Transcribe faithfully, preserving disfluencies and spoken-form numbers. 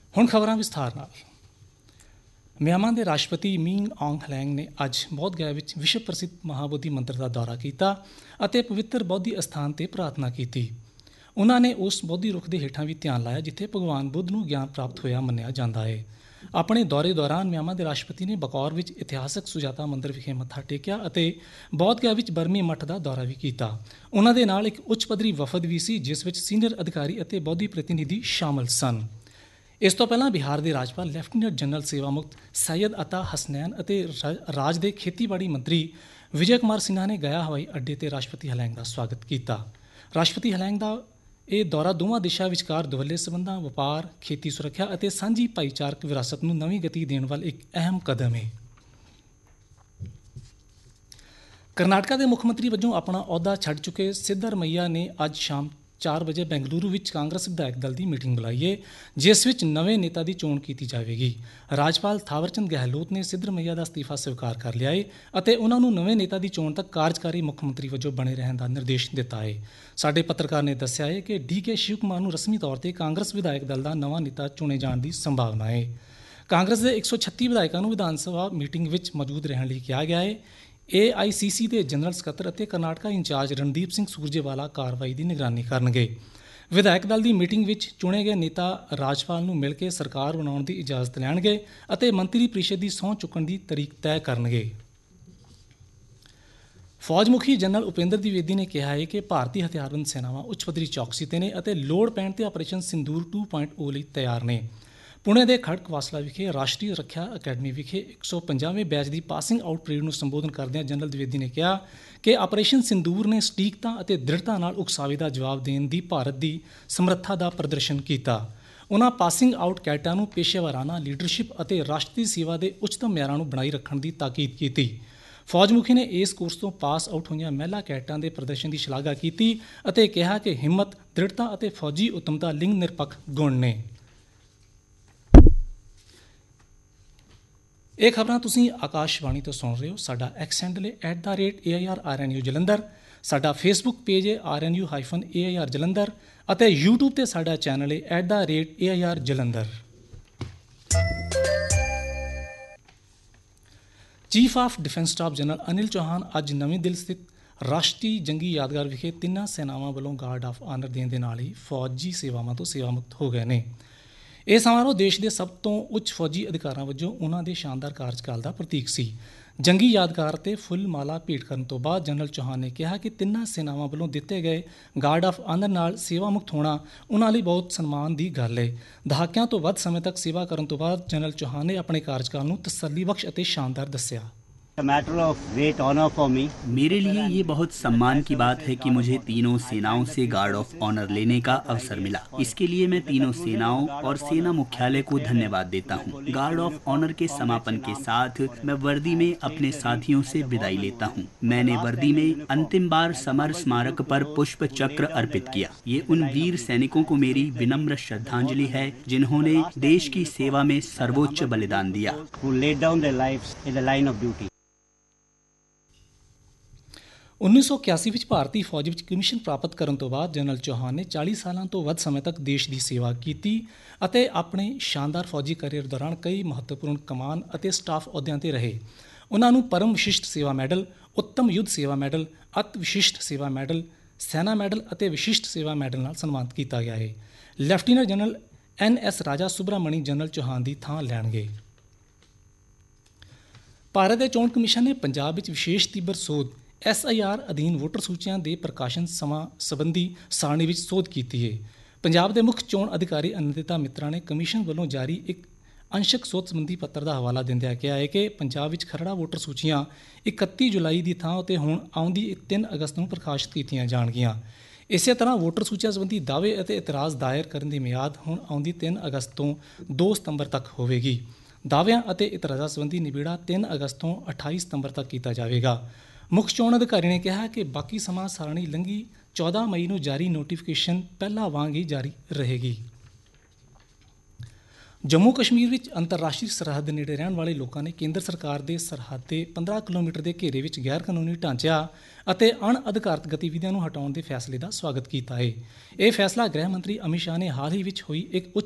ਹੁਣ ਖਬਰਾਂ ਵਿਸਥਾਰ ਨਾਲ। ਮਿਆਂਮਾਰ ਦੇ ਰਾਸ਼ਟਰਪਤੀ ਮੀਨ ਔਂਗ ਹਲੈਂਗ ਨੇ ਅੱਜ ਬੌਧਗਇਆ ਵਿੱਚ ਵਿਸ਼ਵ ਪ੍ਰਸਿੱਧ ਮਹਾਬੋਧੀ ਮੰਦਰ ਦਾ ਦੌਰਾ ਕੀਤਾ ਅਤੇ ਪਵਿੱਤਰ ਬੌਧੀ ਅਸਥਾਨ ਤੇ ਪ੍ਰਾਰਥਨਾ ਕੀਤੀ। ਉਨ੍ਹਾਂ ਨੇ ਉਸ ਬੌਧੀ ਰੁੱਖ ਦੇ ਹੇਠਾਂ ਵੀ ਧਿਆਨ ਲਾਇਆ ਜਿੱਥੇ ਭਗਵਾਨ ਬੁੱਧ ਨੂੰ ਗਿਆਨ ਪ੍ਰਾਪਤ ਹੋਇਆ ਮੰਨਿਆ ਜਾਂਦਾ ਹੈ। ਆਪਣੇ ਦੌਰੇ ਦੌਰਾਨ ਮਿਆਂਮਾਰ ਦੇ ਰਾਸ਼ਟਰਪਤੀ ਨੇ ਬਕੌਰ ਵਿੱਚ ਇਤਿਹਾਸਕ ਸੁਜਾਤਾ ਮੰਦਰ ਵਿਖੇ ਮੱਥਾ ਟੇਕਿਆ ਅਤੇ ਬੌਧਗਇਆ ਵਿੱਚ ਬਰਮੀ ਮੱਠ ਦਾ ਦੌਰਾ ਵੀ ਕੀਤਾ। ਉਨ੍ਹਾਂ ਦੇ ਨਾਲ ਇੱਕ ਉੱਚ ਪੱਧਰੀ ਵਫਦ ਵੀ ਸੀ ਜਿਸ ਵਿੱਚ ਸੀਨੀਅਰ ਅਧਿਕਾਰੀ ਅਤੇ ਬੌਧੀ ਪ੍ਰਤੀਨਿਧੀ ਸ਼ਾਮਲ ਸਨ। ਇਸ ਤੋਂ ਪਹਿਲਾਂ ਬਿਹਾਰ ਦੇ ਰਾਜਪਾਲ ਲੈਫਟੀਨੈਂਟ ਜਨਰਲ ਸੇਵਾ ਮੁਕਤ ਸੈਯਦ ਅਤਾ ਹਸਨੈਨ ਅਤੇ ਰਾਜ ਦੇ ਖੇਤੀਬਾੜੀ ਮੰਤਰੀ ਵਿਜੇ ਕੁਮਾਰ ਸਿਨਹਾ ਨੇ ਗਇਆ ਹਵਾਈ ਅੱਡੇ ਤੇ ਰਾਸ਼ਟਰਪਤੀ ਹਲੈਂਗ ਦਾ ਸਵਾਗਤ ਕੀਤਾ। ਰਾਸ਼ਟਰਪਤੀ ਹਲੈਂਗ ਦਾ ਇਹ ਦੌਰਾ ਦੋਵਾਂ ਦੇਸ਼ਾਂ ਵਿਚਕਾਰ ਦੁਵੱਲੇ ਸਬੰਧਾਂ, ਵਪਾਰ, ਖੇਤੀ ਸੁਰੱਖਿਆ ਅਤੇ ਸਾਂਝੀ ਭਾਈਚਾਰਕ ਵਿਰਾਸਤ ਨੂੰ ਨਵੀਂ ਗਤੀ ਦੇਣ ਵੱਲ ਇੱਕ ਅਹਿਮ ਕਦਮ ਹੈ। ਕਰਨਾਟਕਾ ਦੇ ਮੁੱਖ ਮੰਤਰੀ ਵਜੋਂ ਆਪਣਾ ਅਹੁਦਾ ਛੱਡ ਚੁੱਕੇ ਸਿੱਧਰਮਈਆ ਨੇ ਅੱਜ ਸ਼ਾਮ ਚਾਰ ਵਜੇ ਬੈਂਗਲੁਰੂ ਵਿੱਚ ਕਾਂਗਰਸ ਵਿਧਾਇਕ ਦਲ ਦੀ ਮੀਟਿੰਗ ਬੁਲਾਈ ਹੈ ਜਿਸ ਵਿੱਚ ਨਵੇਂ ਨੇਤਾ ਦੀ ਚੋਣ ਕੀਤੀ ਜਾਵੇਗੀ। ਰਾਜਪਾਲ ਥਾਵਰਚੰਦ ਗਹਿਲੋਤ ਨੇ ਸਿੱਧਰਮਈਆ ਦਾ ਅਸਤੀਫਾ ਸਵੀਕਾਰ ਕਰ ਲਿਆ ਹੈ ਅਤੇ ਉਹਨਾਂ ਨੂੰ ਨਵੇਂ ਨੇਤਾ ਦੀ ਚੋਣ ਤੱਕ ਕਾਰਜਕਾਰੀ ਮੁੱਖ ਮੰਤਰੀ ਵਜੋਂ ਬਣੇ ਰਹਿਣ ਦਾ ਨਿਰਦੇਸ਼ ਦਿੱਤਾ ਹੈ। ਸਾਡੇ ਪੱਤਰਕਾਰ ਨੇ ਦੱਸਿਆ ਹੈ ਕਿ ਡੀ ਕੇ ਸ਼ਿਵ ਕੁਮਾਰ ਨੂੰ ਰਸਮੀ ਤੌਰ ਤੇ ਕਾਂਗਰਸ ਵਿਧਾਇਕ ਦਲ ਦਾ ਨਵਾਂ ਨੇਤਾ ਚੁਣੇ ਜਾਣ ਦੀ ਸੰਭਾਵਨਾ ਹੈ। ਕਾਂਗਰਸ ਦੇ ਇੱਕ ਸੌ ਛੱਤੀ ਵਿਧਾਇਕਾਂ ਨੂੰ ਵਿਧਾਨ ਸਭਾ ਮੀਟਿੰਗ ਵਿੱਚ ਮੌਜੂਦ ਰਹਿਣ ਲਈ ਕਿਹਾ ਗਿਆ ਹੈ। ਏ ਆਈ ਸੀ ਸੀ ਦੇ ਜਨਰਲ ਸਕੱਤਰ ਅਤੇ ਕਰਨਾਟਕਾ ਇੰਚਾਰਜ ਰਣਦੀਪ ਸਿੰਘ ਸੂਰਜੇਵਾਲਾ ਕਾਰਵਾਈ ਦੀ ਨਿਗਰਾਨੀ ਕਰਨਗੇ। ਵਿਧਾਇਕ ਦਲ ਦੀ ਮੀਟਿੰਗ ਵਿੱਚ ਚੁਣੇ ਗਏ ਨੇਤਾ ਰਾਜਪਾਲ ਨੂੰ ਮਿਲ ਕੇ ਸਰਕਾਰ ਬਣਾਉਣ ਦੀ ਇਜਾਜ਼ਤ ਲੈਣਗੇ ਅਤੇ ਮੰਤਰੀ ਪ੍ਰੀਸ਼ਦ ਦੀ ਸਹੁੰ ਚੁੱਕਣ ਦੀ ਤਰੀਕ ਤੈਅ ਕਰਨਗੇ। ਫੌਜ ਮੁਖੀ ਜਨਰਲ ਉਪੇਂਦਰ ਦਿਵੇਦੀ ਨੇ ਕਿਹਾ ਹੈ ਕਿ ਭਾਰਤੀ ਹਥਿਆਰਬੰਦ ਸੈਨਾਵਾਂ ਉੱਚ ਪੱਧਰੀ ਚੌਕਸੀ ਤੇ ਨੇ ਅਤੇ ਲੋੜ ਪੈਣ ਤੇ ਆਪਰੇਸ਼ਨ ਸਿੰਦੂਰ ਟੂ ਪੁਆਇੰਟ ਓ ਲਈ ਤਿਆਰ ਨੇ। ਪੁਣੇ ਦੇ ਖੜਕ ਵਾਸਲਾ ਵਿਖੇ ਰਾਸ਼ਟਰੀ ਰੱਖਿਆ ਅਕੈਡਮੀ ਵਿਖੇ ਇੱਕ ਸੌ ਪੰਜਾਹਵੇਂ ਬੈਚ ਦੀ ਪਾਸਿੰਗ ਆਊਟ ਪਰੇਡ ਨੂੰ ਸੰਬੋਧਨ ਕਰਦਿਆਂ ਜਨਰਲ ਦਿਵੇਦੀ ਨੇ ਕਿਹਾ ਕਿ ਆਪਰੇਸ਼ਨ ਸਿੰਦੂਰ ਨੇ ਸਟੀਕਤਾ ਅਤੇ ਦ੍ਰਿੜਤਾ ਨਾਲ ਉਕਸਾਵੇ ਦਾ ਜਵਾਬ ਦੇਣ ਦੀ ਭਾਰਤ ਦੀ ਸਮਰੱਥਾ ਦਾ ਪ੍ਰਦਰਸ਼ਨ ਕੀਤਾ। ਉਨ੍ਹਾਂ ਪਾਸਿੰਗ ਆਊਟ ਕੈਡਟਾਂ ਨੂੰ ਪੇਸ਼ੇਵਰਾਨਾ ਲੀਡਰਸ਼ਿਪ ਅਤੇ ਰਾਸ਼ਟਰੀ ਸੇਵਾ ਦੇ ਉੱਚਤਮ ਮਿਆਰਾਂ ਨੂੰ ਬਣਾਈ ਰੱਖਣ ਦੀ ਤਾਕੀਦ ਕੀਤੀ। ਫੌਜ ਮੁਖੀ ਨੇ ਇਸ ਕੋਰਸ ਤੋਂ ਪਾਸ ਆਊਟ ਹੋਈਆਂ ਮਹਿਲਾ ਕੈਡਟਾਂ ਦੇ ਪ੍ਰਦਰਸ਼ਨ ਦੀ ਸ਼ਲਾਘਾ ਕੀਤੀ ਅਤੇ ਕਿਹਾ ਕਿ ਹਿੰਮਤ, ਦ੍ਰਿੜਤਾ ਅਤੇ ਫੌਜੀ ਉੱਤਮਤਾ ਲਿੰਗ ਨਿਰਪੱਖ ਗੁਣ ਨੇ। ਇਹ ਖਬਰਾਂ ਤੁਸੀਂ ਆਕਾਸ਼ਵਾਣੀ ਤੋਂ ਸੁਣ ਰਹੇ ਹੋ। ਸਾਡਾ ਐਕਸ ਹੈਂਡਲ ਹੈ at the rate A I R R N U Jalandhar. ਸਾਡਾ ਫੇਸਬੁੱਕ ਪੇਜ ਹੈ R N U hyphen A I R Jalandhar ਅਤੇ ਯੂਟਿਊਬ ਤੇ ਸਾਡਾ ਚੈਨਲ ਹੈ at the rate A I R Jalandhar. Chief of defence staff general Anil Chauhan ਅੱਜ ਨਵੀਂ ਦਿੱਲੀ ਸਥਿਤ ਰਾਸ਼ਟਰੀ ਜੰਗੀ ਯਾਦਗਾਰ ਵਿਖੇ ਤਿੰਨਾਂ ਸੈਨਾਵਾਂ ਵੱਲੋਂ ਗਾਰਡ ਆਫ ਆਨਰ ਦੇਣ ਦੇ ਨਾਲ ਹੀ ਫੌਜੀ ਸੇਵਾਵਾਂ ਤੋਂ ਸੇਵਾ ਮੁਕਤ ਹੋ ਗਏ ਨੇ। ਇਹ ਸਮਾਰੋਹ ਦੇਸ਼ ਦੇ ਸਭ ਤੋਂ ਉੱਚ ਫੌਜੀ ਅਧਿਕਾਰਾਂ ਵਜੋਂ ਉਹਨਾਂ ਦੇ ਸ਼ਾਨਦਾਰ ਕਾਰਜਕਾਲ ਦਾ ਪ੍ਰਤੀਕ ਸੀ। ਜੰਗੀ ਯਾਦਗਾਰ ਤੇ ਫੁੱਲ ਮਾਲਾ ਭੇਟ ਕਰਨ ਤੋਂ ਬਾਅਦ ਜਨਰਲ ਚੌਹਾਨ ਨੇ ਕਿਹਾ ਕਿ ਤਿੰਨਾਂ ਸੈਨਾਵਾਂ ਵੱਲੋਂ ਦਿੱਤੇ ਗਏ ਗਾਰਡ ਆਫ ਆਨਰ ਨਾਲ ਸੇਵਾ ਮੁਕਤ ਹੋਣਾ ਉਹਨਾਂ ਲਈ ਬਹੁਤ ਸਨਮਾਨ ਦੀ ਗੱਲ ਹੈ। ਦਹਾਕਿਆਂ ਤੋਂ ਵੱਧ ਸਮੇਂ ਤੱਕ ਸੇਵਾ ਕਰਨ ਤੋਂ ਬਾਅਦ ਜਨਰਲ ਚੌਹਾਨ ਨੇ ਆਪਣੇ ਕਾਰਜਕਾਲ ਨੂੰ ਤਸੱਲੀ ਬਖਸ਼ ਅਤੇ ਸ਼ਾਨਦਾਰ ਦੱਸਿਆ। मेरे लिए ये बहुत सम्मान की बात है कि मुझे तीनों सेनाओं से गार्ड ऑफ ऑनर लेने का अवसर मिला। इसके लिए मैं तीनों सेनाओं और सेना मुख्यालय को धन्यवाद देता हूँ। गार्ड ऑफ ऑनर के समापन के साथ मैं वर्दी में अपने साथियों से विदाई लेता हूँ। मैंने वर्दी में अंतिम बार समर स्मारक पर पुष्प चक्र अर्पित किया। ये उन वीर सैनिकों को मेरी विनम्र श्रद्धांजलि है जिन्होंने देश की सेवा में सर्वोच्च बलिदान दिया। ਉੱਨੀ ਸੌ ਇਕਿਆਸੀ ਵਿੱਚ ਭਾਰਤੀ ਫੌਜ ਵਿੱਚ ਕਮਿਸ਼ਨ ਪ੍ਰਾਪਤ ਕਰਨ ਤੋਂ ਬਾਅਦ ਜਨਰਲ ਚੌਹਾਨ ਨੇ ਚਾਲੀ ਸਾਲਾਂ ਤੋਂ ਵੱਧ ਸਮੇਂ ਤੱਕ ਦੇਸ਼ ਦੀ ਸੇਵਾ ਕੀਤੀ ਅਤੇ ਆਪਣੇ ਸ਼ਾਨਦਾਰ ਫੌਜੀ ਕੈਰੀਅਰ ਦੌਰਾਨ ਕਈ ਮਹੱਤਵਪੂਰਨ ਕਮਾਨ ਅਤੇ ਸਟਾਫ ਅਹੁਦਿਆਂ ਤੇ ਰਹੇ। ਉਹਨਾਂ ਨੂੰ ਪਰਮ ਵਿਸ਼ਿਸ਼ਟ ਸੇਵਾ ਮੈਡਲ, ਉੱਤਮ ਯੁੱਧ ਸੇਵਾ ਮੈਡਲ, ਅਤ ਵਿਸ਼ਿਸ਼ਟ ਸੇਵਾ ਮੈਡਲ, ਸੈਨਾ ਮੈਡਲ ਅਤੇ ਵਿਸ਼ਿਸ਼ਟ ਸੇਵਾ ਮੈਡਲ ਨਾਲ ਸਨਮਾਨਿਤ ਕੀਤਾ ਗਿਆ ਹੈ। ਲੈਫਟੀਨੈਂਟ ਜਨਰਲ ਐਨ ਐਸ ਰਾਜਾ ਸੁਬਰਾਮਣੀ ਜਨਰਲ ਚੌਹਾਨ ਦੀ ਥਾਂ ਲੈਣਗੇ। ਭਾਰਤ ਦੇ ਚੋਣ ਕਮਿਸ਼ਨ ਨੇ ਪੰਜਾਬ ਵਿੱਚ ਵਿਸ਼ੇਸ਼ ਤੀਬਰ ਸੋਧ ਐਸ ਆਈ ਆਰ ਅਧੀਨ ਵੋਟਰ ਸੂਚੀਆਂ ਦੇ ਪ੍ਰਕਾਸ਼ਨ ਸਮਾਂ ਸੰਬੰਧੀ ਸਾਰਣੀ ਵਿੱਚ ਸੋਧ ਕੀਤੀ ਹੈ। ਪੰਜਾਬ ਦੇ ਮੁੱਖ ਚੋਣ ਅਧਿਕਾਰੀ ਅਨੰਦਿਤਾ ਮਿੱਤਰਾ ਨੇ ਕਮਿਸ਼ਨ ਵੱਲੋਂ ਜਾਰੀ ਇੱਕ ਅੰਸ਼ਕ ਸੋਧ ਸੰਬੰਧੀ ਪੱਤਰ ਦਾ ਹਵਾਲਾ ਦਿੰਦਿਆਂ ਕਿਹਾ ਹੈ ਕਿ ਪੰਜਾਬ ਵਿੱਚ ਖਰੜਾ ਵੋਟਰ ਸੂਚੀਆਂ ਇਕੱਤੀ ਜੁਲਾਈ ਦੀ ਥਾਂ ਉੱਤੇ ਹੁਣ ਆਉਂਦੀ ਤਿੰਨ ਅਗਸਤ ਨੂੰ ਪ੍ਰਕਾਸ਼ਿਤ ਕੀਤੀਆਂ ਜਾਣਗੀਆਂ। ਇਸੇ ਤਰ੍ਹਾਂ ਵੋਟਰ ਸੂਚੀਆਂ ਸੰਬੰਧੀ ਦਾਅਵੇ ਅਤੇ ਇਤਰਾਜ਼ ਦਾਇਰ ਕਰਨ ਦੀ ਮਿਆਦ ਹੁਣ ਆਉਂਦੀ ਤਿੰਨ ਅਗਸਤ ਤੋਂ ਦੋ ਸਤੰਬਰ ਤੱਕ ਹੋਵੇਗੀ। ਦਾਅਵਿਆਂ ਅਤੇ ਇਤਰਾਜ਼ਾਂ ਸੰਬੰਧੀ ਨਿਬੇੜਾ ਤਿੰਨ ਅਗਸਤ ਤੋਂ ਅਠਾਈ ਸਤੰਬਰ ਤੱਕ ਕੀਤਾ ਜਾਵੇਗਾ। ਮੁੱਖ ਚੋਣ ਅਧਿਕਾਰੀ ਨੇ ਕਿਹਾ ਕਿ ਬਾਕੀ ਸਮਾਂ ਸਾਰਣੀ ਲੰਘੀ ਚੌਦਾਂ ਮਈ ਨੂੰ ਜਾਰੀ ਨੋਟੀਫਿਕੇਸ਼ਨ ਪਹਿਲਾਂ ਵਾਂਗ ਹੀ ਜਾਰੀ ਰਹੇਗੀ। ਜੰਮੂ ਕਸ਼ਮੀਰ ਵਿੱਚ ਅੰਤਰਰਾਸ਼ਟਰੀ ਸਰਹੱਦ ਦੇ ਨੇੜੇ ਰਹਿਣ ਵਾਲੇ ਲੋਕਾਂ ਨੇ ਕੇਂਦਰ ਸਰਕਾਰ ਦੇ ਸਰਹੱਦ ਦੇ ਪੰਦਰਾਂ ਕਿਲੋਮੀਟਰ ਦੇ ਘੇਰੇ ਵਿੱਚ ਗੈਰ ਕਾਨੂੰਨੀ ਢਾਂਚਿਆਂ ਅਤੇ ਅਣ ਅਧਿਕਾਰਤ ਗਤੀਵਿਧੀਆਂ ਨੂੰ ਹਟਾਉਣ ਦੇ ਫੈਸਲੇ ਦਾ ਸਵਾਗਤ ਕੀਤਾ ਹੈ। ਇਹ ਫੈਸਲਾ ਗ੍ਰਹਿ ਮੰਤਰੀ ਅਮਿਤ ਸ਼ਾਹ ਨੇ ਹਾਲ ਹੀ ਵਿੱਚ ਹੋਈ ਇੱਕ